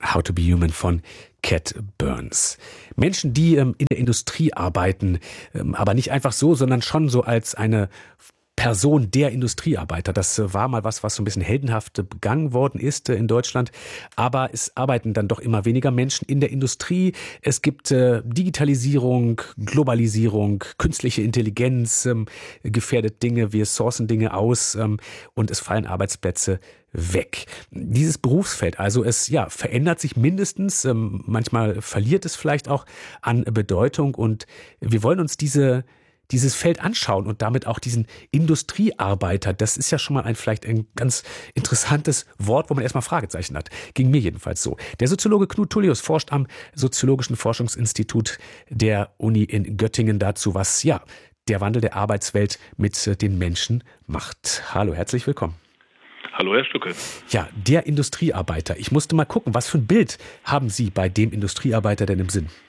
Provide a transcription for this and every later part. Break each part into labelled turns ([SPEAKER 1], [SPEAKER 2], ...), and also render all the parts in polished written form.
[SPEAKER 1] How to be Human von Cat Burns. Menschen, die in der Industrie arbeiten, aber nicht einfach so, sondern schon so als eine Person der Industriearbeiter. Das war mal was so ein bisschen heldenhaft begangen worden ist in Deutschland. Aber es arbeiten dann doch immer weniger Menschen in der Industrie. Es gibt Digitalisierung, Globalisierung, künstliche Intelligenz, gefährdet Dinge, wir sourcen Dinge aus und es fallen Arbeitsplätze weg. Dieses Berufsfeld, also es verändert sich mindestens, manchmal verliert es vielleicht auch an Bedeutung und wir wollen uns dieses Feld anschauen und damit auch diesen Industriearbeiter. Das ist ja schon mal vielleicht ein ganz interessantes Wort, wo man erstmal Fragezeichen hat. Ging mir jedenfalls so. Der Soziologe Knut Tullius forscht am Soziologischen Forschungsinstitut der Uni in Göttingen dazu, was der Wandel der Arbeitswelt mit den Menschen macht. Hallo, herzlich willkommen.
[SPEAKER 2] Hallo, Herr Stucke.
[SPEAKER 1] Ja, der Industriearbeiter. Ich musste mal gucken, was für ein Bild haben Sie bei dem Industriearbeiter denn im Sinn?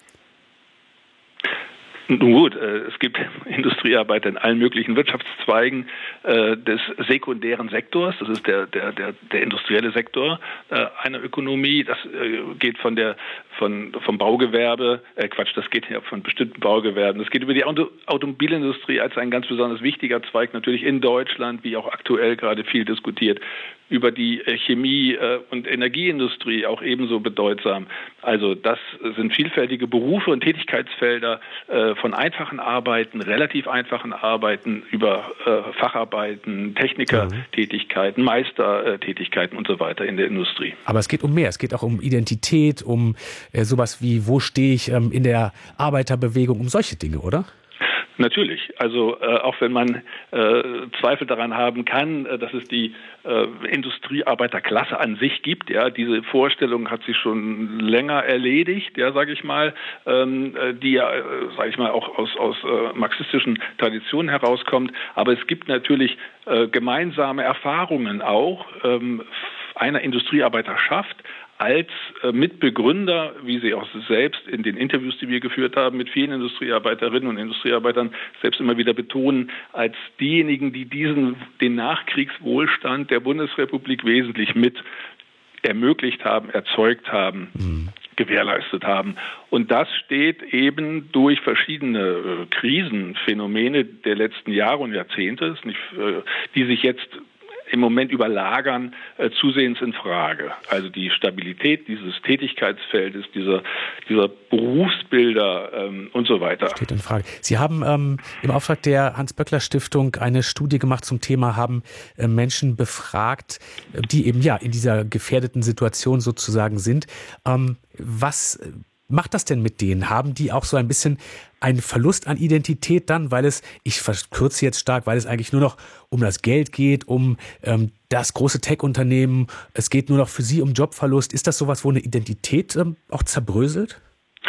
[SPEAKER 2] Nun gut, es gibt Industriearbeiter in allen möglichen Wirtschaftszweigen des sekundären Sektors. Das ist der industrielle Sektor einer Ökonomie. Das geht vom Baugewerbe, das geht ja von bestimmten Baugewerben. Das geht über die Automobilindustrie als ein ganz besonders wichtiger Zweig, natürlich in Deutschland, wie auch aktuell gerade viel diskutiert, über die Chemie- und Energieindustrie auch ebenso bedeutsam. Also das sind vielfältige Berufe und Tätigkeitsfelder von einfachen Arbeiten, relativ einfachen Arbeiten über Facharbeiten, Technikertätigkeiten, Meistertätigkeiten und so weiter in der Industrie.
[SPEAKER 1] Aber es geht um mehr. Es geht auch um Identität, um sowas wie, wo stehe ich in der Arbeiterbewegung, um solche Dinge, oder?
[SPEAKER 2] Natürlich. Also auch wenn man Zweifel daran haben kann, dass es die Industriearbeiterklasse an sich gibt, diese Vorstellung hat sich schon länger erledigt, sage ich mal, die sage ich mal, auch aus marxistischen Traditionen herauskommt. Aber es gibt natürlich gemeinsame Erfahrungen auch einer Industriearbeiterschaft als Mitbegründer, wie sie auch selbst in den Interviews, die wir geführt haben, mit vielen Industriearbeiterinnen und Industriearbeitern selbst immer wieder betonen, als diejenigen, die den Nachkriegswohlstand der Bundesrepublik wesentlich mit ermöglicht haben, erzeugt haben, gewährleistet haben. Und das steht eben durch verschiedene Krisenphänomene der letzten Jahre und Jahrzehnte, die sich jetzt im Moment überlagern, zusehends in Frage. Also die Stabilität dieses Tätigkeitsfeldes, dieser Berufsbilder und so weiter.
[SPEAKER 1] Steht in Frage. Sie haben im Auftrag der Hans-Böckler-Stiftung eine Studie gemacht zum Thema, haben Menschen befragt, die eben in dieser gefährdeten Situation sozusagen sind. Was macht das denn mit denen? Haben die auch so ein bisschen einen Verlust an Identität dann, ich verkürze jetzt stark, weil es eigentlich nur noch um das Geld geht, um das große Tech-Unternehmen, es geht nur noch für sie um Jobverlust. Ist das sowas, wo eine Identität auch zerbröselt?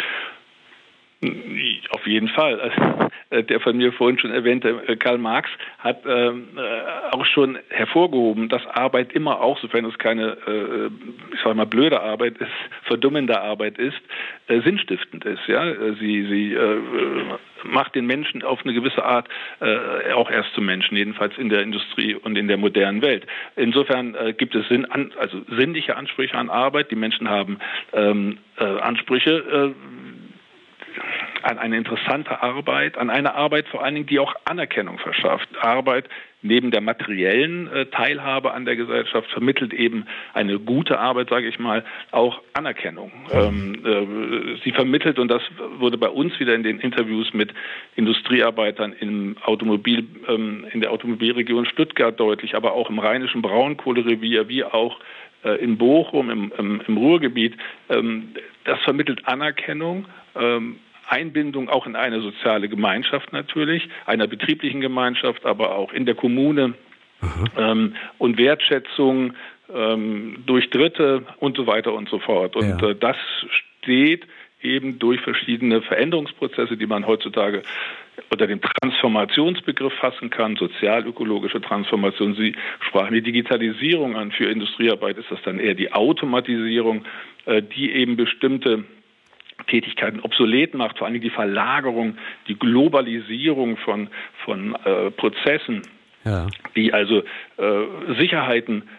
[SPEAKER 2] Auf jeden Fall. Also, der von mir vorhin schon erwähnte Karl Marx hat auch schon hervorgehoben, dass Arbeit immer auch, sofern es keine, blöde Arbeit ist, verdummende Arbeit ist, sinnstiftend ist. Sie macht den Menschen auf eine gewisse Art auch erst zum Menschen, jedenfalls in der Industrie und in der modernen Welt. Insofern gibt es sinnliche Ansprüche an Arbeit. Die Menschen haben Ansprüche an eine interessante Arbeit, an eine Arbeit vor allen Dingen, die auch Anerkennung verschafft. Arbeit neben der materiellen Teilhabe an der Gesellschaft vermittelt eben eine gute Arbeit, sage ich mal, auch Anerkennung. Sie vermittelt, und das wurde bei uns wieder in den Interviews mit Industriearbeitern in der Automobilregion Stuttgart deutlich, aber auch im rheinischen Braunkohlerevier, wie auch in Bochum, im Ruhrgebiet, das vermittelt Anerkennung, Einbindung auch in eine soziale Gemeinschaft natürlich, einer betrieblichen Gemeinschaft, aber auch in der Kommune und Wertschätzung durch Dritte und so weiter und so fort. Und das steht eben durch verschiedene Veränderungsprozesse, die man heutzutage unter dem Transformationsbegriff fassen kann, sozial-ökologische Transformation. Sie sprachen die Digitalisierung an. Für Industriearbeit ist das dann eher die Automatisierung, die eben bestimmte Tätigkeiten obsolet macht, vor allem die Verlagerung, die Globalisierung von Prozessen, die also Sicherheiten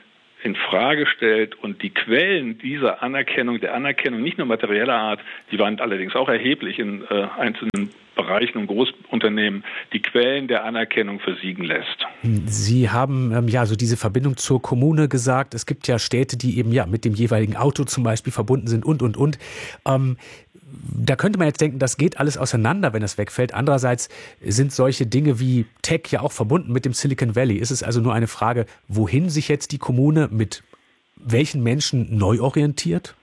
[SPEAKER 2] in Frage stellt und die Quellen dieser Anerkennung, der Anerkennung nicht nur materieller Art, die waren allerdings auch erheblich in einzelnen Bereichen und Großunternehmen, die Quellen der Anerkennung versiegen lässt.
[SPEAKER 1] Sie haben so diese Verbindung zur Kommune gesagt. Es gibt ja Städte, die eben mit dem jeweiligen Auto zum Beispiel verbunden sind und. Da könnte man jetzt denken, das geht alles auseinander, wenn es wegfällt. Andererseits sind solche Dinge wie Tech ja auch verbunden mit dem Silicon Valley. Ist es also nur eine Frage, wohin sich jetzt die Kommune mit welchen Menschen neu orientiert?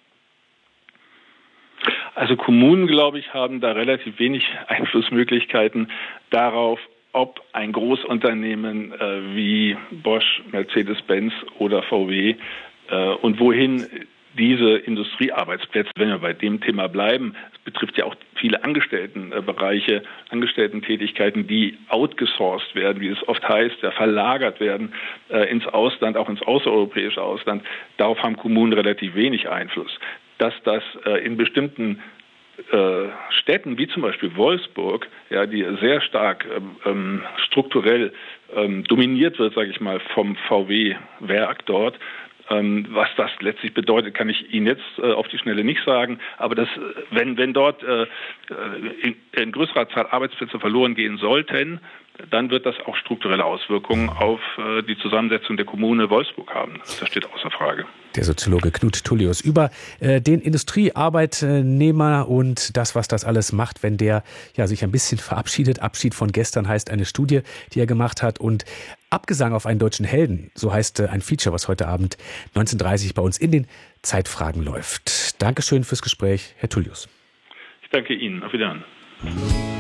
[SPEAKER 2] Also Kommunen, glaube ich, haben da relativ wenig Einflussmöglichkeiten darauf, ob ein Großunternehmen wie Bosch, Mercedes-Benz oder VW und wohin diese Industriearbeitsplätze, wenn wir bei dem Thema bleiben, es betrifft ja auch viele Angestelltenbereiche, Angestellten-Tätigkeiten, die outgesourced werden, wie es oft heißt, verlagert werden ins Ausland, auch ins außereuropäische Ausland. Darauf haben Kommunen relativ wenig Einfluss. Dass das in bestimmten Städten, wie zum Beispiel Wolfsburg, die sehr stark strukturell dominiert wird, sage ich mal, vom VW-Werk dort. Was das letztlich bedeutet, kann ich Ihnen jetzt auf die Schnelle nicht sagen. Aber wenn dort in größerer Zahl Arbeitsplätze verloren gehen sollten, dann wird das auch strukturelle Auswirkungen auf die Zusammensetzung der Kommune Wolfsburg haben. Das steht außer Frage.
[SPEAKER 1] Der Soziologe Knut Tullius über den Industriearbeitnehmer und das, was das alles macht, wenn der sich ein bisschen verabschiedet. Abschied von gestern heißt eine Studie, die er gemacht hat. Und Abgesang auf einen deutschen Helden, so heißt ein Feature, was heute Abend 19:30 bei uns in den Zeitfragen läuft. Dankeschön fürs Gespräch, Herr Tullius.
[SPEAKER 2] Ich danke Ihnen. Auf Wiedersehen.